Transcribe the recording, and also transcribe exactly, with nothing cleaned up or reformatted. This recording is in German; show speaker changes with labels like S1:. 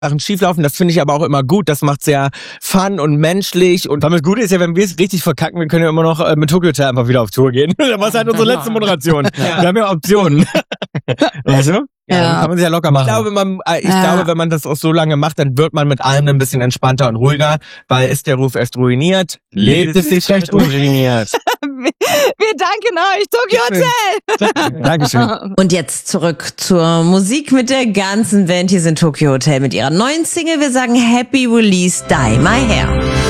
S1: Sachen schieflaufen. Das finde ich aber auch immer gut. Das macht's ja fun und menschlich. Und damit gut ist ja, wenn wir es richtig verkacken, wir können ja immer noch äh, mit Tokyo Hotel einfach wieder auf Tour gehen. Das war halt unsere letzte Moderation. Ja. Wir haben ja Optionen. Weißt du? Ja, ja. Kann man sich ja locker machen. Ich glaube, man, ich ja. glaube, wenn man das auch so lange macht, dann wird man mit allem ein bisschen entspannter und ruhiger, weil ist der Ruf erst ruiniert, lebt es sich schlecht ruiniert.
S2: Wir danken euch, Tokyo Hotel.
S1: Dankeschön.
S2: Und jetzt zurück zur Musik mit der ganzen Band. Hier sind Tokyo Hotel mit ihrer neuen Single. Wir sagen Happy Release, Dye My Hair.